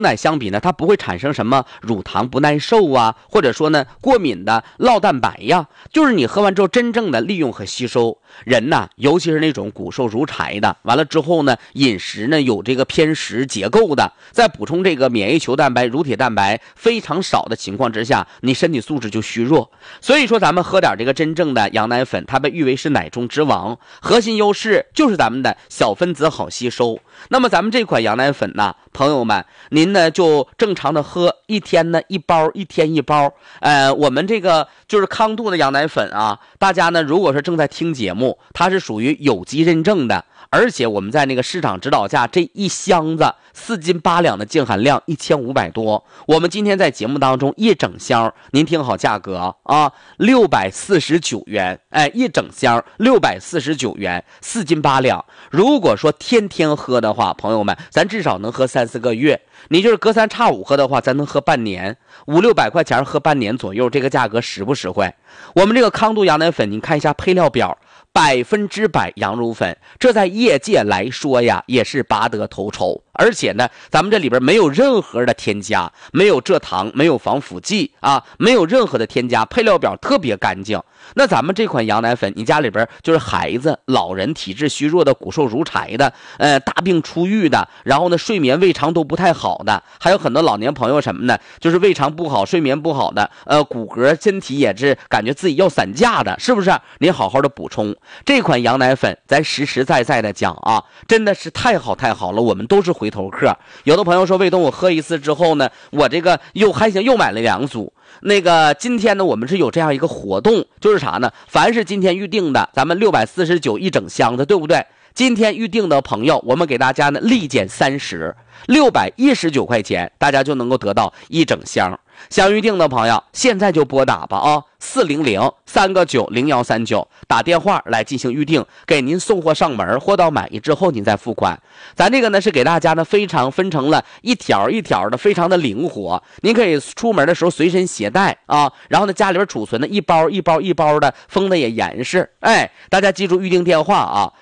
奶相比呢，它不会产生什么乳糖不耐受啊，或者说呢过敏的酪蛋白呀，就是你喝完之后真正的利用和吸收。人呢，尤其是那种骨瘦如柴的，完了之后呢，饮食呢有这个偏食结构的，再补充这个免疫球蛋白、乳铁蛋白非常少的情况之下，你身体素质就虚弱。所以说咱们喝点这个真正的羊奶粉，它被誉为是奶中之王，核心优势就是咱们的小分子好吸收。那么咱们这款羊奶粉呢，朋友们，您呢就正常的喝，一天呢一包，一天一包。我们这个就是康度的羊奶粉啊，大家呢如果说正在听节目，它是属于有机认证的，而且我们在那个市场指导价，这一箱子4斤8两的净含量1500多，我们今天在节目当中一整箱，您听好价格啊，649元，一整箱649元，4斤8两。如果说天天喝的话，朋友们，咱至少能喝3、4个月。你就是隔3差5喝的话，咱能喝半年，5、600块钱喝半年左右，这个价格实不实惠？我们这个康度羊奶粉，您看一下配料表，100%羊乳粉，这在业界来说呀，也是拔得头筹。而且呢，咱们这里边没有任何的添加，没有蔗糖，没有防腐剂啊，没有任何的添加，配料表特别干净。那咱们这款羊奶粉，你家里边就是孩子、老人、体质虚弱的、骨瘦如柴的，大病初愈的，然后呢睡眠胃肠都不太好的，还有很多老年朋友什么呢，就是胃肠不好、睡眠不好的，骨骼身体也是感觉自己要散架的，是不是？您好好的补充这款羊奶粉，咱实实在在的讲啊，真的是太好太好了，我们都是回头客。有的朋友说，卫东我喝一次之后呢，我这个还行，又买了2组。那个今天呢，我们是有这样一个活动，就是啥呢？凡是今天预定的，咱们649一整箱子，对不对？今天预定的朋友，我们给大家呢立减30，619块钱，大家就能够得到一整箱。想预定的朋友，现在就拨打吧啊，400-3个9-0139，打电话来进行预定，给您送货上门，货到满意之后您再付款。咱这个呢是给大家呢非常分成了一条一条的，非常的灵活，您可以出门的时候随身携带啊，然后呢家里边储存的一包一包一包的，封的也严实。大家记住预定电话啊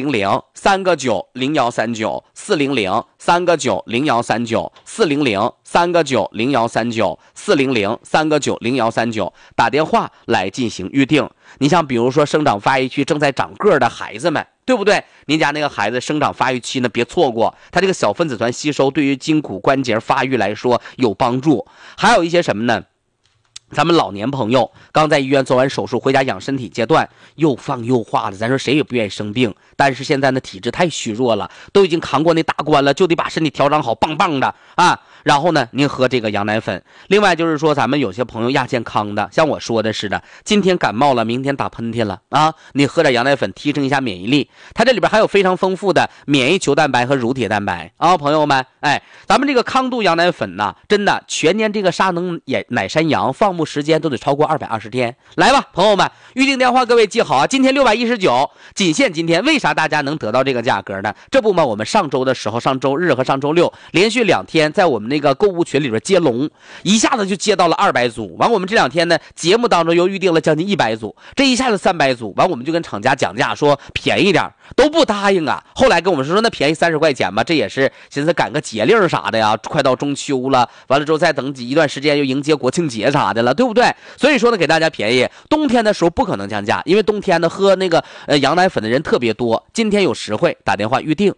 ，400-3个9-0139，400-3个9-0139，400-3个9-0139，打电话来进行预定。你像比如说生长发育期正在长个的孩子们，对不对？您家那个孩子生长发育期呢，别错过，他这个小分子团吸收对于筋骨关节发育来说有帮助。还有一些什么呢？咱们老年朋友刚在医院做完手术回家养身体阶段，又放又化的，咱说谁也不愿意生病，但是现在呢体质太虚弱了，都已经扛过那大关了，就得把身体调整好，棒棒的啊。然后呢您喝这个羊奶粉。另外就是说咱们有些朋友亚健康的，像我说的似的，今天感冒了，明天打喷嚏了啊，你喝点羊奶粉提升一下免疫力，它这里边还有非常丰富的免疫球蛋白和乳铁蛋白啊，朋友们，咱们这个康度羊奶粉呢，真的全年这个沙能奶山羊放牧时间都得超过220天。来吧朋友们，预定电话各位记好啊，今天619，仅限今天。为啥大家能得到这个价格呢？这不嘛，我们上周的时候，上周日和上周六连续2天在我们那个购物群里边接龙，一下子就接到了200组。完我们这2天呢节目当中又预定了将近100组，这一下子300组。完我们就跟厂家讲价说便宜点，都不答应啊。后来跟我们说那便宜30块钱吧，这也是寻思赶个节令啥的呀，快到中秋了，完了之后再等一段时间又迎接国庆节啥的了，对不对？所以说呢给大家便宜，冬天的时候不可能降价，因为冬天呢喝那个羊奶粉的人特别多。今天有实惠，打电话预定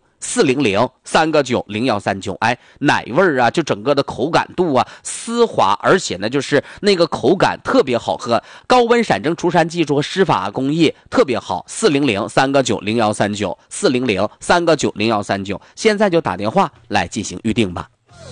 400-3个9-0139，奶味儿啊，就整个的口感度啊丝滑，而且呢就是那个口感特别好喝，高温闪蒸除膻技术和湿法工艺特别好。400-3个9-0139，400-3个9-0139，现在就打电话来进行预定吧。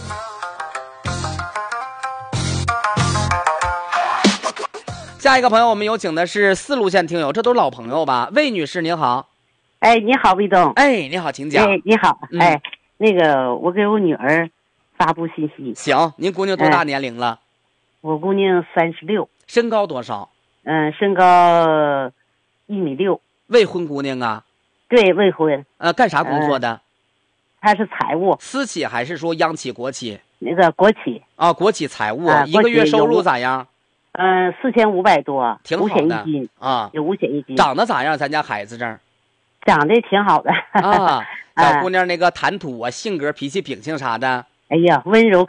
下一个朋友我们有请的是4路线听友，这都是老朋友吧？魏女士您好。 你好，卫东。 你好，请讲。 你好。那个我给我女儿发布信息。 行，您姑娘多大年龄了？ 我姑娘36。 身高多少？ 身高1.6米。 未婚姑娘啊？ 对，未婚。 干啥工作的？ 她是财务。 私企还是说央企、国企？ 那个国企。 啊，国企财务。一个月收入咋样 ？4500多， 挺好的。 5险1金啊， 有5险1金。 长得咋样？咱家孩子这儿长得挺好的啊。小姑娘那个谈吐啊，性格、脾气、秉性啥的。 哎呀，温柔